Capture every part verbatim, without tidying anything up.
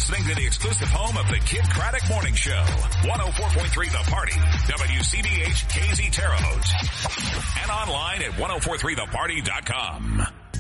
listening to the exclusive home of the Kid Craddock Morning Show. one oh four point three The Party. W C B H K Z Terre Haute. And online at ten forty-three the party dot com.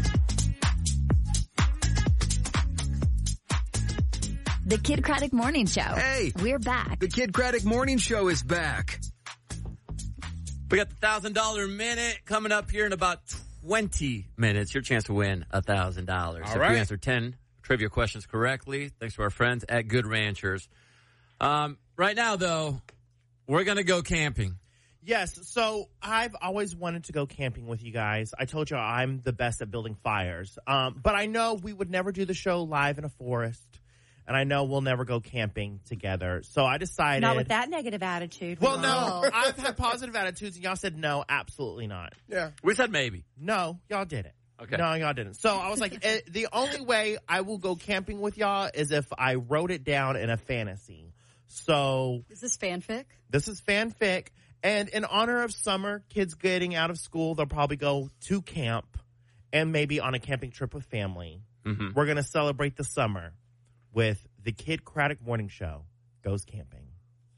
The Kid Craddock Morning Show. Hey. We're back. The Kid Craddock Morning Show is back. We got the one thousand dollars minute coming up here in about twenty minutes. Your chance to win one thousand dollars. All if right. you answer ten trivia questions correctly, thanks to our friends at Good Ranchers. Um, right now, though, we're going to go camping. Yes, so I've always wanted to go camping with you guys. I told you I'm the best at building fires. Um, but I know we would never do the show live in a forest. And I know we'll never go camping together. So I decided... Not with that negative attitude. Well, no. I've had positive attitudes, and y'all said no, absolutely not. Yeah. We said maybe. No, y'all didn't. Okay. No, y'all didn't. So I was like, eh, the only way I will go camping with y'all is if I wrote it down in a fantasy. So... Is this fanfic? This is fanfic. And in honor of summer, kids getting out of school, they'll probably go to camp and maybe on a camping trip with family. Mm-hmm. We're going to celebrate the summer with the Kid Craddock Morning Show Goes Camping.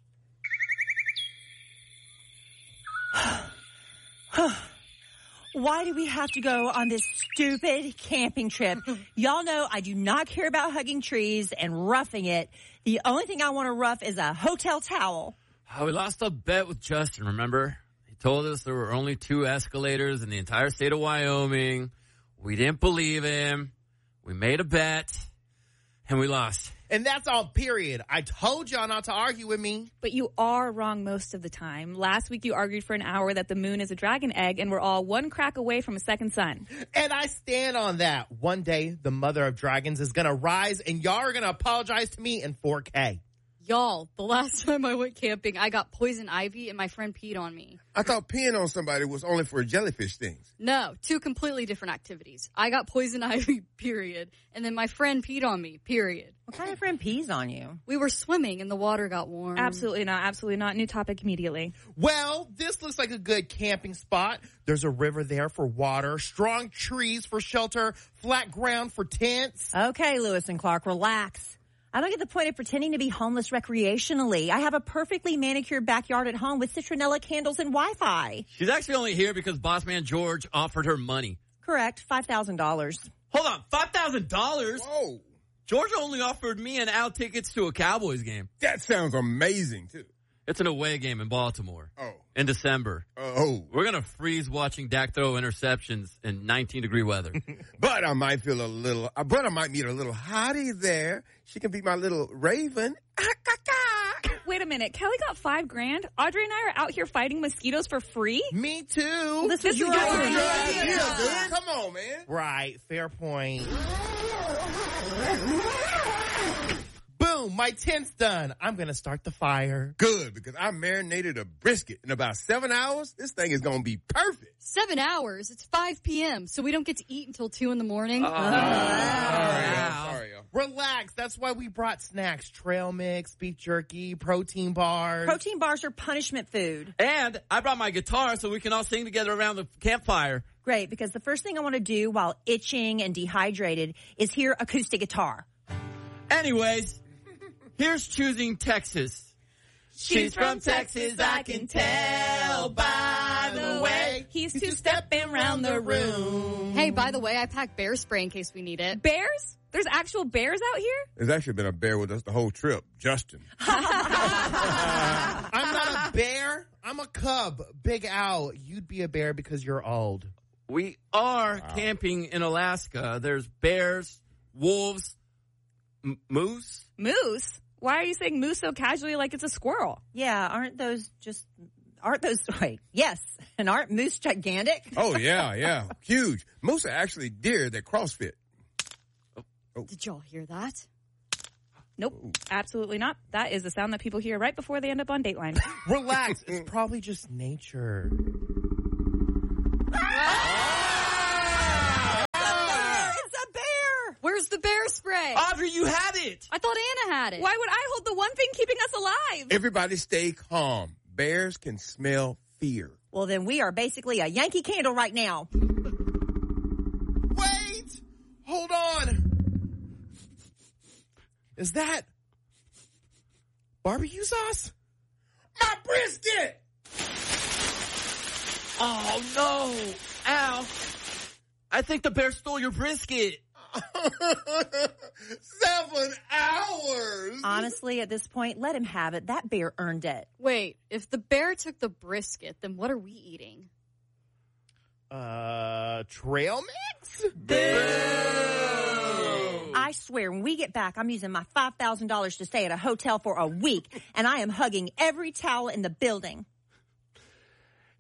Why do we have to go on this stupid camping trip? Y'all know I do not care about hugging trees and roughing it. The only thing I want to rough is a hotel towel. Oh, we lost a bet with Justin, remember? He told us there were only two escalators in the entire state of Wyoming. We didn't believe him. We made a bet, and we lost. And that's all, period. I told y'all not to argue with me. But you are wrong most of the time. Last week you argued for an hour that the moon is a dragon egg and we're all one crack away from a second sun. And I stand on that. One day, the mother of dragons is going to rise, and y'all are going to apologize to me in four K. Y'all, the last time I went camping, I got poison ivy and my friend peed on me. I thought peeing on somebody was only for jellyfish things. No, two completely different activities. I got poison ivy, period. And then my friend peed on me, period. What kind of friend pees on you? We were swimming and the water got warm. Absolutely not. Absolutely not. New topic immediately. Well, this looks like a good camping spot. There's a river there for water, strong trees for shelter, flat ground for tents. Okay, Lewis and Clark, relax. I don't get the point of pretending to be homeless recreationally. I have a perfectly manicured backyard at home with citronella candles and Wi-Fi. She's actually only here because boss man George offered her money. Correct, five thousand dollars. Hold on, five thousand dollars? Whoa. George only offered me and Al tickets to a Cowboys game. That sounds amazing, too. It's an away game in Baltimore. Oh. In December. Oh. We're going to freeze watching Dak throw interceptions in nineteen degree weather. But I might feel a little, uh, but I might meet a little hottie there. She can be my little raven. Wait a minute. Kelly got five grand. Audrey and I are out here fighting mosquitoes for free. Me too. Well, this, This was is your your idea. Yeah, dude. Come on, man. Right, fair point. Boom, my tent's done. I'm going to start the fire. Good, because I marinated a brisket in about seven hours. This thing is going to be perfect. Seven hours? It's five p.m., so we don't get to eat until two in the morning. Oh. Sorry, y'all. Sorry, y'all. Relax. That's why we brought snacks. Trail mix, beef jerky, protein bars. Protein bars are punishment food. And I brought my guitar so we can all sing together around the campfire. Great, because the first thing I want to do while itching and dehydrated is hear acoustic guitar. Anyways, here's Choosing Texas. She's from Texas, I can tell by the way he's two-stepping around the room. Hey, by the way, I packed bear spray in case we need it. Bears? There's actual bears out here? There's actually been a bear with us the whole trip, Justin. I'm not a bear. I'm a cub. Big Al, you'd be a bear because you're old. We are wow. camping in Alaska. There's bears, wolves, m- moose. Moose? Why are you saying moose so casually like it's a squirrel? Yeah, aren't those just, aren't those, wait, yes, and aren't moose gigantic? Oh, yeah, yeah, huge. Moose are actually deer that CrossFit. Oh. Did y'all hear that? Nope, Ooh. Absolutely not. That is the sound that people hear right before they end up on Dateline. Relax, it's probably just nature. Where's the bear spray? Audrey, you had it. I thought Anna had it. Why would I hold the one thing keeping us alive? Everybody stay calm. Bears can smell fear. Well, then we are basically a Yankee Candle right now. Wait! Hold on. Is that barbecue sauce? My brisket! Oh, no. Al, I think the bear stole your brisket. Seven hours. Honestly, at this point, let him have it. That bear earned it. Wait, if the bear took the brisket, then what are we eating? Uh, trail mix? I swear, when we get back, I'm using my five thousand dollars to stay at a hotel for a week, and I am hugging every towel in the building.